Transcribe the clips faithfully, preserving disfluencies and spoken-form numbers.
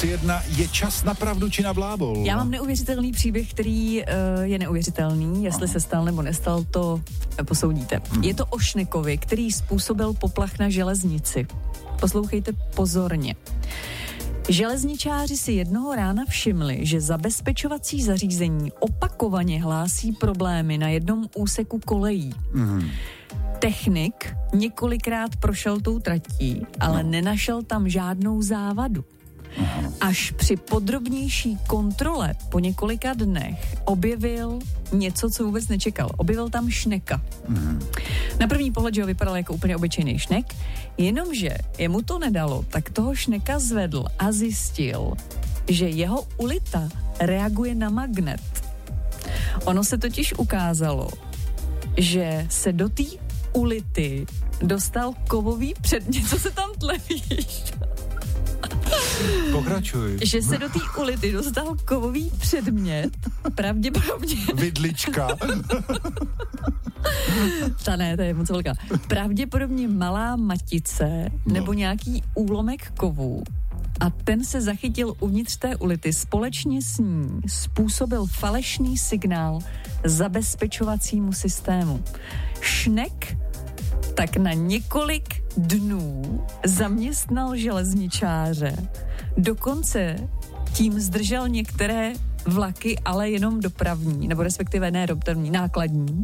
Jedna je čas na pravdu či na blábol. Já mám neuvěřitelný příběh, který uh, je neuvěřitelný. Jestli Aha. se stal nebo nestal, to posoudíte. Hmm. Je to o Šnekovi, který způsobil poplach na železnici. Poslouchejte pozorně. Železničáři si jednoho rána všimli, že zabezpečovací zařízení opakovaně hlásí problémy na jednom úseku kolejí. Hmm. Technik několikrát prošel tou tratí, ale no. nenašel tam žádnou závadu. Až při podrobnější kontrole po několika dnech objevil něco, co vůbec nečekal. Objevil tam Šneka. Mm. Na první pohled, že ho vypadal jako úplně obyčejný Šnek, jenomže jemu to nedalo, tak toho Šneka zvedl a zjistil, že jeho ulita reaguje na magnet. Ono se totiž ukázalo, že se do té ulity dostal kovový předmět, co se tam tlevíš. Pokračuj. Že se do té ulity dostal kovový předmět, pravděpodobně... Vidlička. Ta ne, ta je moc velká. Pravděpodobně malá matice no. nebo nějaký úlomek kovu. A ten se zachytil uvnitř té ulity. Společně s ní způsobil falešný signál zabezpečovacímu systému. Šnek tak na několik dnů zaměstnal železničáře. Dokonce tím zdržel některé vlaky, ale jenom dopravní, nebo respektive ne dopravní, nákladní.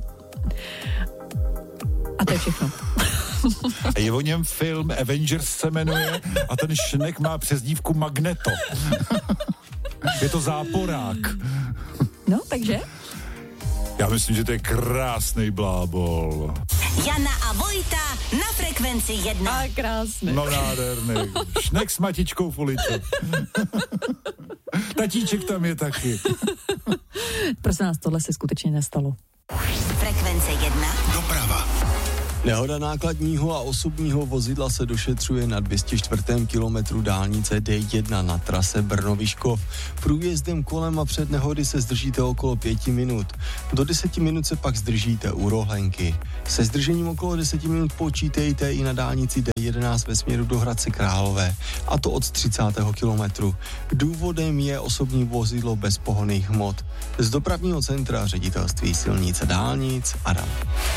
A to je všechno. A je o něm film, Avengers se jmenuje, a ten Šnek má přezdívku Magneto. Je to záporák. No, takže? Já myslím, že to je krásný blábol. Jana a Vojta na frekvenci jedna. A krásný. No nádherný. Šnek s matičkou v ulici. Tatíček tam je taky. Prosím nás, tohle se skutečně nestalo. Frekvence jedna. Doprava. Nehoda nákladního a osobního vozidla se došetřuje na dvě stě čtvrtém kilometru dálnice D jedna na trase Brno-Vyškov. Průjezdem kolem a před nehody se zdržíte okolo pěti minut. Do deseti minut se pak zdržíte u Rohlenky. Se zdržením okolo deseti minut počítejte i na dálnici D jedenáct ve směru do Hradce Králové, a to od třicátého kilometru. Důvodem je osobní vozidlo bez pohonných hmot. Z dopravního centra Ředitelství silnic a dálnic Adam.